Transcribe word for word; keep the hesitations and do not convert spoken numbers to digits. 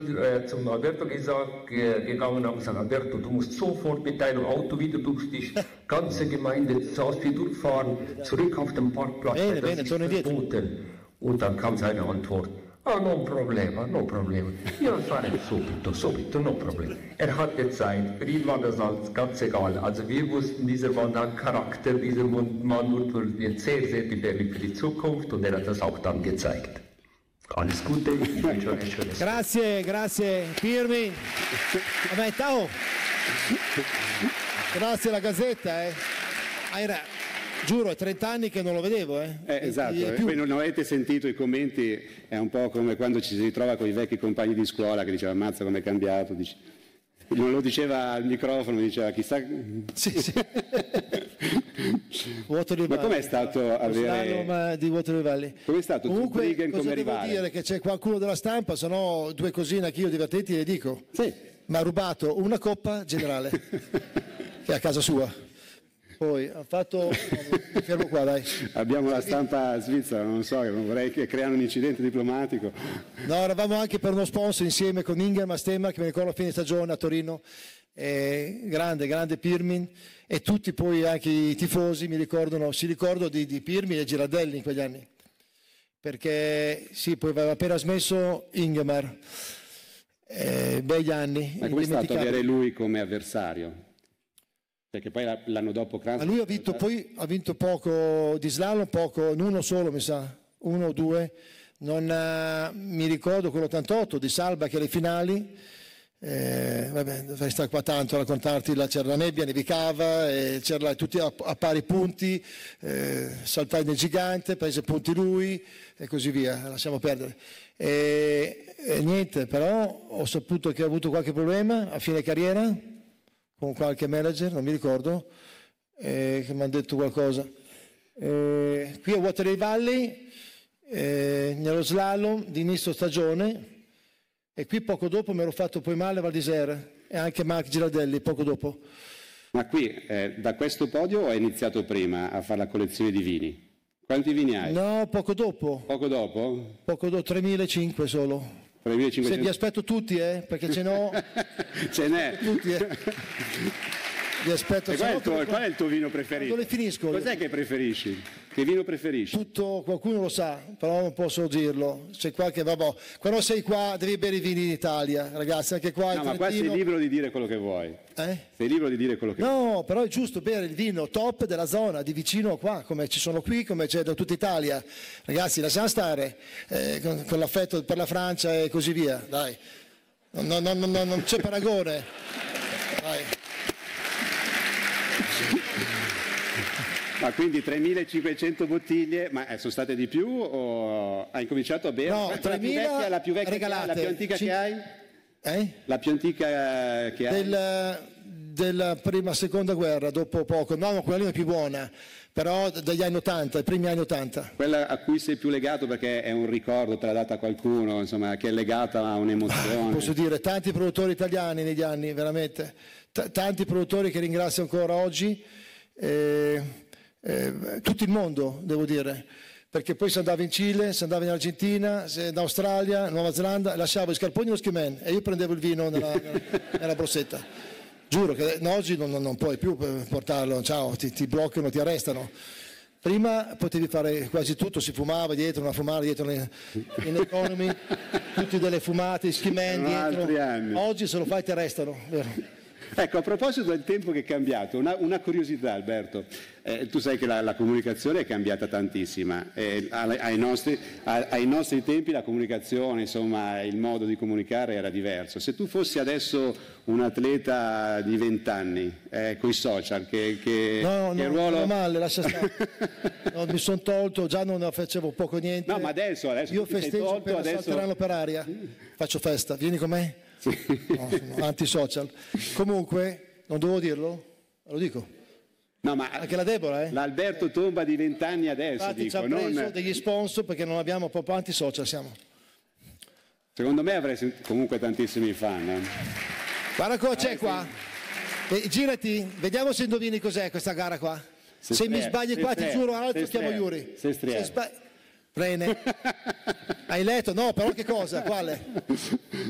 äh, zum Alberto gesagt, äh, gegangen und habe gesagt, Alberto, du musst sofort mit deinem Auto wieder durch die ganze Gemeinde Saasby durchfahren, zurück auf den Parkplatz, bene, das bene, ist torno indietro. verboten. Und dann kam seine Antwort, ah, no problema, no problema, io fare subito, subito, no problema. Er hatte Zeit, für ihn war das alles ganz egal. Also wir wussten, dieser Mann hat Charakter, dieser Mann wird sehr, sehr gefährlich für die Zukunft und er hat das auch dann gezeigt. Alles Gute, ich wünsche euch ein schönes Tag. Grazie, grazie Pirmi. Vabbè, ciao. Grazie alla Gazzetta, eh. Era, giuro, è trenta anni che non lo vedevo, eh. eh esatto, e, e eh. Poi non avete sentito i commenti, è un po' come quando ci si ritrova con i vecchi compagni di scuola che diceva ammazza come è cambiato, dice. Non lo diceva al microfono, diceva chissà. Sì, sì. Ma com'è stato avere slalom di Waterloo Valley? Com'è stato Comunque, Zurbriggen come cosa devo rivale? dire che c'è qualcuno della stampa, se no due cosine anche io divertenti le dico. Sì. Mi ha rubato una coppa generale che è a casa sua. Poi ha fatto mi fermo qua, dai. Abbiamo la stampa svizzera, non so, non vorrei che creano un incidente diplomatico. No, eravamo anche per uno sponsor insieme con Ingham a Stemma, che mi ricordo a fine stagione a Torino. Eh, grande, grande Pirmin, e tutti poi anche i tifosi mi ricordano, si ricordano di, di Pirmin e Girardelli in quegli anni, perché sì, poi aveva appena smesso Ingemar, eh, begli anni. Ma come è stato avere lui come avversario? Perché poi l'anno dopo Kranz... Ma lui ha vinto, poi ha vinto poco di slalom, poco, uno solo mi sa, uno o due, non, uh, mi ricordo quell'ottantotto di Salba che alle finali. Eh, vabbè, dovrei stare qua tanto a raccontarti, là c'era la nebbia, nevicava, e c'era tutti a, a pari punti, eh, saltare nel gigante, prese punti lui e così via, lasciamo perdere. E, e niente, però ho saputo che ha avuto qualche problema a fine carriera con qualche manager, non mi ricordo, eh, che mi hanno detto qualcosa. Eh, qui a Waterloo Valley, eh, nello slalom di inizio stagione. E qui poco dopo mi ero fatto poi male a Val d'Isère e anche Marc Girardelli poco dopo. Ma qui eh, da questo podio hai iniziato prima a fare la collezione di vini? Quanti vini hai? No, poco dopo. Poco dopo? Poco dopo, tremilacinquecento solo. tremilacinquecento. Se vi aspetto tutti, eh, perché ce n'ho. Ce n'è. Tutti, eh. Vi aspetto. E qual, è il tuo, qual è il tuo vino preferito? Dove finisco? Cos'è che preferisci? Che vino preferisci? Tutto, qualcuno lo sa, però non posso dirlo. C'è qualche, vabbè, quando sei qua devi bere i vini in Italia, ragazzi, anche qua. No, ma qua sei libero di dire quello che vuoi. Eh? Sei libero di dire quello che no, vuoi. No, però è giusto bere il vino top della zona, di vicino qua, come ci sono qui, come c'è da tutta Italia. Ragazzi, lasciamo stare eh, con, con l'affetto per la Francia e così via, dai. Non, non, non, non c'è paragone. Dai. Ma quindi tremilacinquecento bottiglie, ma sono state di più o hai cominciato a bere? No, tremila la più vecchia, regalate. La più antica Cin- che hai? Eh? La più antica che hai? Del, della prima, seconda guerra, dopo poco. No, no, quella lì è più buona, però dagli anni ottanta, i primi anni ottanta. Quella a cui sei più legato perché è un ricordo, te l'ha data qualcuno, insomma, che è legata a un'emozione. Posso dire, tanti produttori italiani negli anni, veramente. T- tanti produttori che ringrazio ancora oggi. Eh, Eh, tutto il mondo, devo dire, perché poi si andava in Cile, si andava in Argentina, in Australia, in Nuova Zelanda, lasciavo i scarponi e lo skiman e io prendevo il vino nella, nella borsetta. Giuro che no, oggi non, non puoi più portarlo, ciao, ti, ti bloccano, ti arrestano. Prima potevi fare quasi tutto, si fumava dietro, una fumata dietro in economy, tutti delle fumate, skiman dietro. Oggi se lo fai ti arrestano, vero? Ecco, a proposito del tempo che è cambiato, una, una curiosità Alberto, eh, tu sai che la, la comunicazione è cambiata tantissima, eh, ai, ai, nostri, ai, ai nostri tempi la comunicazione, insomma il modo di comunicare era diverso. Se tu fossi adesso un atleta di vent'anni, eh, con i social, che, che, no, che no, ruolo... no, male, lascia stare. No, mi sono tolto, già non facevo poco niente. No, ma adesso, adesso io festeggio tolto, per adesso... salteranno per aria, faccio festa, vieni con me? Sì. No, sono anti-social. Comunque, non devo dirlo? Lo dico. No, ma anche la Deborah, eh? L'Alberto Tomba di vent'anni adesso, infatti dico. ci ha preso non... degli sponsor perché non abbiamo proprio anti-social, siamo. Secondo me avrei comunque tantissimi fan. Eh. Guarda cosa c'è eh, qua. Sì. E, girati, vediamo se indovini cos'è questa gara qua. Se, se mi sbagli qua ti giuro altro chiamo Yuri. Se sba... Prene. Hai letto? No, però che cosa? Quale?